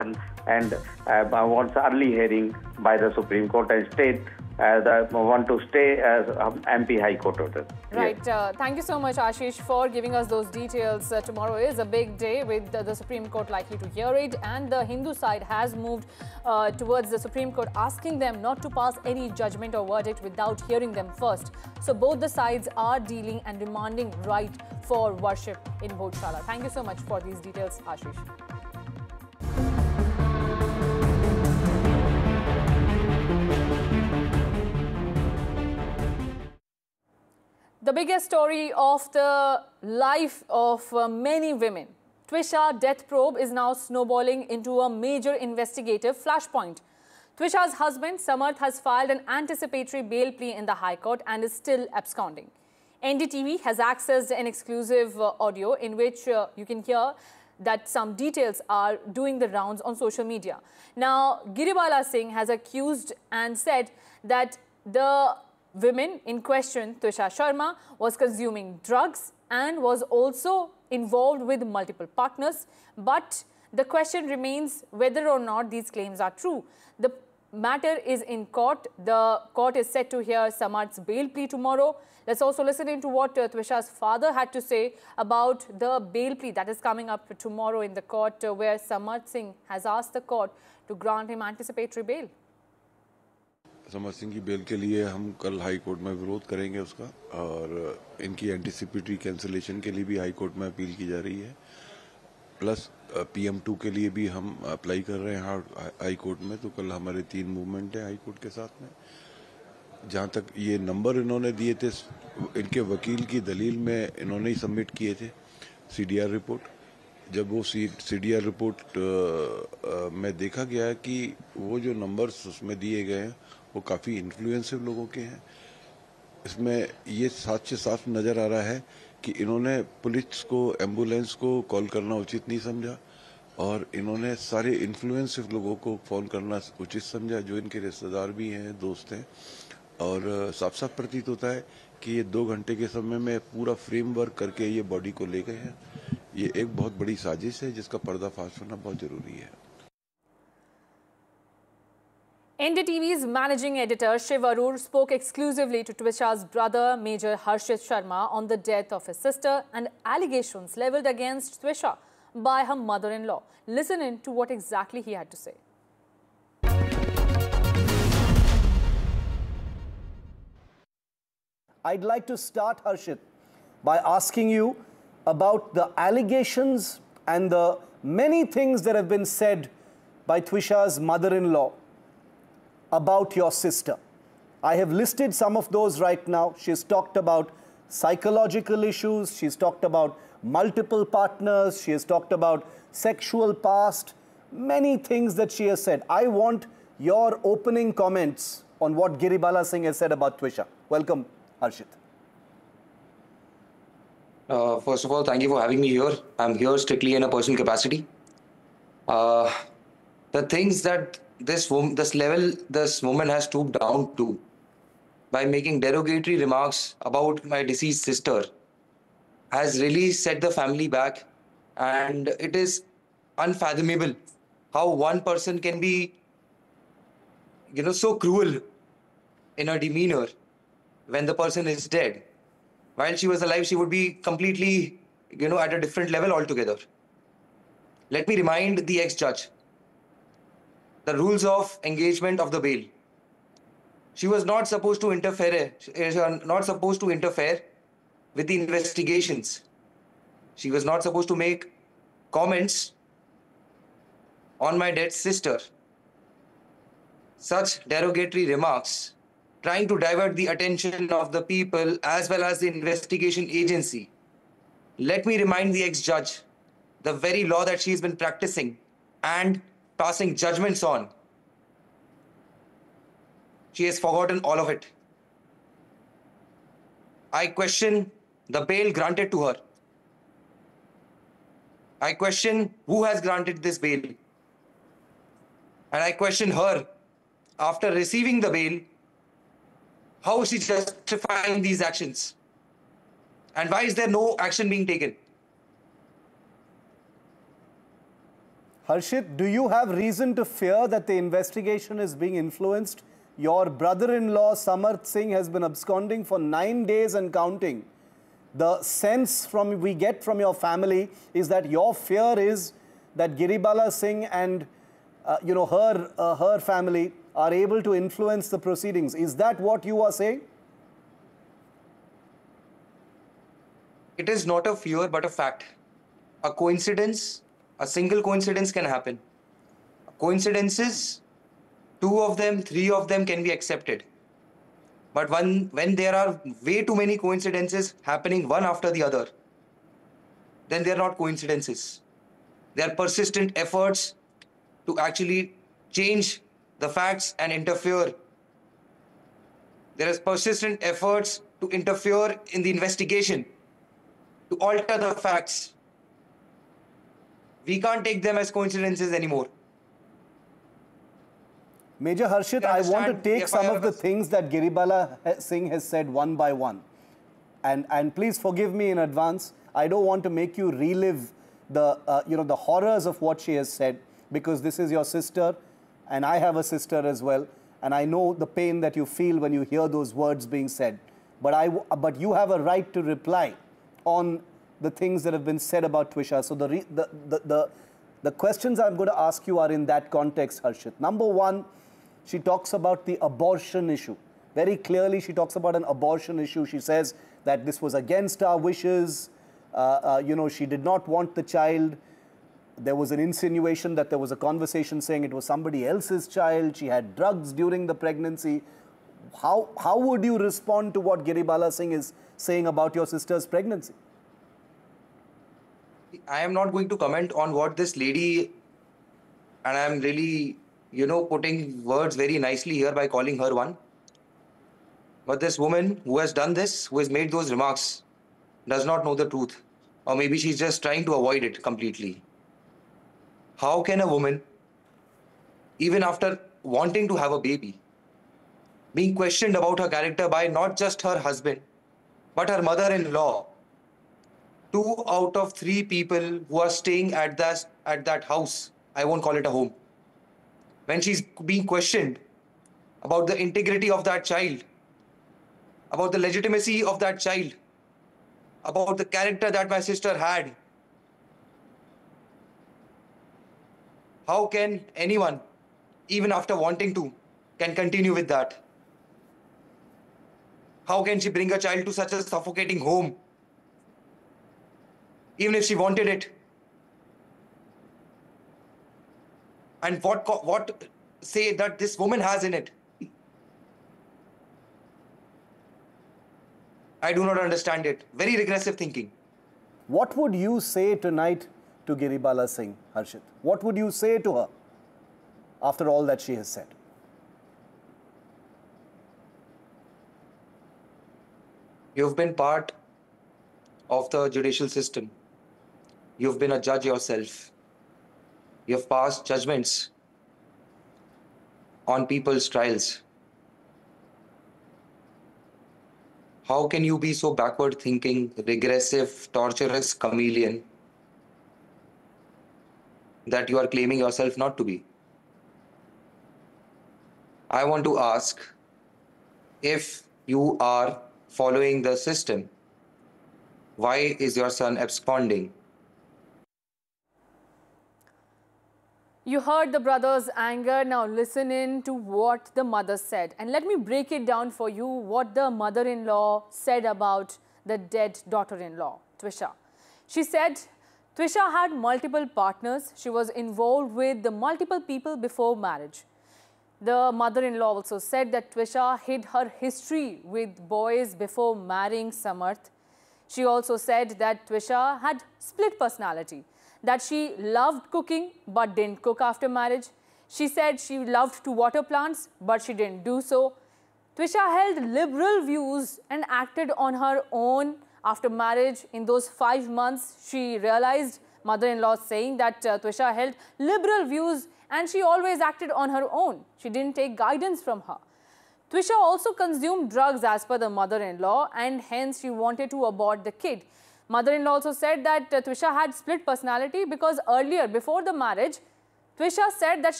and wants early hearing by the Supreme Court and want to stay as MP High Court order. Right. Yes. Thank you so much, Ashish, for giving us those details. Tomorrow is a big day with the Supreme Court likely to hear it, and the Hindu side has moved towards the Supreme Court, asking them not to pass any judgment or verdict without hearing them first. So both the sides are dealing and demanding right for worship in Bhodshala. Thank you so much for these details, Ashish. The biggest story of the life of many women, Twisha death probe is now snowballing into a major investigative flashpoint. Twisha's husband, Samarth, has filed an anticipatory bail plea in the High Court and is still absconding. NDTV has accessed an exclusive audio in which you can hear that some details are doing the rounds on social media. Now, Giribala Singh has accused and said that the women in question, Twisha Sharma, was consuming drugs and was also involved with multiple partners. But the question remains whether or not these claims are true. The matter is in court. The court is set to hear Samarth's bail plea tomorrow. Let's also listen into what Twisha's father had to say about the bail plea that is coming up tomorrow in the court, where Samarth Singh has asked the court to grant him anticipatory bail. समर्थ सिंह की bell के लिए हम कल high court में विरोध करेंगे उसका, और इनकी एंटीसिपेटरी कैंसिलेशन के लिए भी हाई कोर्ट में अपील की जा रही है। प्लस PM2 के लिए भी हम अप्लाई कर रहे हैं हाई कोर्ट में। तो कल हमारे 3 मूवमेंट है हाई कोर्ट के साथ में। जहां तक ये नंबर इन्होंने दिए थे, इनके वकील की दलील में इन्होंने ही सबमिट किए थे CDR रिपोर्ट। जब वो CDR रिपोर्ट में देखा गया कि वो जो नंबर्स उसमें दिए गए हैं वो काफ़ी इन्फ्लुएंसिव लोगों के हैं। इसमें ये साफ से साफ नज़र आ रहा है कि इन्होंने पुलिस को, एम्बुलेंस को कॉल करना उचित नहीं समझा, और इन्होंने सारे इन्फ्लुएंसिव लोगों को फ़ोन करना उचित समझा, जो इनके रिश्तेदार भी हैं, दोस्त हैं। और साफ साफ प्रतीत होता है कि ये 2 घंटे के समय में पूरा फ्रेमवर्क करके ये बॉडी को ले गए हैं। ये एक बहुत बड़ी साजिश है जिसका पर्दाफाश होना बहुत ज़रूरी है। NDTV's managing editor Shiv Arur spoke exclusively to Twisha's brother Major Harshit Sharma on the death of his sister and allegations levelled against Twisha by her mother-in-law. Listen in to what exactly he had to say. I'd like to start, Harshit, by asking you about the allegations and the many things that have been said by Twisha's mother-in-law about your sister. I have listed some of those right now. She's talked about psychological issues. She's talked about multiple partners. She has talked about sexual past, many things that she has said. I want your opening comments on what Giribala Singh has said about Twisha. Welcome, Harshit. First of all, thank you for having me here. I'm here strictly in a personal capacity. The things that this woman has stooped down to by making derogatory remarks about my deceased sister has really set the family back, and it is unfathomable how one person can be, so cruel in her demeanor when the person is dead. While she was alive, she would be completely, at a different level altogether. Let me remind the ex-judge the rules of engagement of the bail. She was not supposed to interfere with the investigations. She was not supposed to make comments on my dead sister. Such derogatory remarks, trying to divert the attention of the people as well as the investigation agency. Let me remind the ex-judge the very law that she's been practicing and passing judgments on. She has forgotten all of it. I question the bail granted to her. I question who has granted this bail. And I question her, after receiving the bail, how is she justifying these actions? And why is there no action being taken? Harshit, do you have reason to fear that the investigation is being influenced? Your brother-in-law, Samarth Singh, has been absconding for 9 days and counting. The sense we get from your family is that your fear is that Giribala Singh and her family are able to influence the proceedings. Is that what you are saying? It is not a fear, but a fact. A coincidence, a single coincidence can happen. Coincidences, 2 of them, 3 of them can be accepted. But when there are way too many coincidences happening one after the other, then they are not coincidences. They are persistent efforts to actually change the facts and interfere. There is persistent efforts to interfere in the investigation, to alter the facts. We can't take them as coincidences anymore. Major Harshit, I want to take some of the things that Giribala Singh has said one by one. And please forgive me in advance. I don't want to make you relive the horrors of what she has said, because this is your sister and I have a sister as well. And I know the pain that you feel when you hear those words being said. But you have a right to reply on the things that have been said about Twisha. So the questions I'm going to ask you are in that context, Harshit. Number one, she talks about the abortion issue. Very clearly, she talks about an abortion issue. She says that this was against our wishes. She did not want the child. There was an insinuation that there was a conversation saying it was somebody else's child. She had drugs during the pregnancy. How would you respond to what Giribala Singh is saying about your sister's pregnancy? I am not going to comment on what this lady, and I am really, putting words very nicely here by calling her one. But this woman who has done this, who has made those remarks, does not know the truth. Or maybe she's just trying to avoid it completely. How can a woman, even after wanting to have a baby, being questioned about her character by not just her husband, but her mother-in-law, 2 out of 3 people who are staying at that house, I won't call it a home, when she's being questioned about the integrity of that child, about the legitimacy of that child, about the character that my sister had, how can anyone, even after wanting to, can continue with that? How can she bring a child to such a suffocating home, even if she wanted it? And what say that this woman has in it? I do not understand it. Very regressive thinking. What would you say tonight to Giribala Singh, Harshit? What would you say to her after all that she has said? You've been part of the judicial system. You've been a judge yourself. You've passed judgments on people's trials. How can you be so backward thinking, regressive, torturous chameleon that you are claiming yourself not to be? I want to ask, if you are following the system, why is your son absconding? You heard the brother's anger. Now listen in to what the mother said. And let me break it down for you what the mother-in-law said about the dead daughter-in-law, Twisha. She said Twisha had multiple partners. She was involved with the multiple people before marriage. The mother-in-law also said that Twisha hid her history with boys before marrying Samarth. She also said that Twisha had split personality, that she loved cooking but didn't cook after marriage. She said she loved to water plants but she didn't do so. Twisha held liberal views and acted on her own after marriage. In those 5 months, she realized, mother-in-law saying that Twisha held liberal views and she always acted on her own. She didn't take guidance from her. Twisha also consumed drugs as per the mother-in-law, and hence she wanted to abort the kid. Mother-in-law also said that Twisha had split personality because earlier, before the marriage, Twisha said that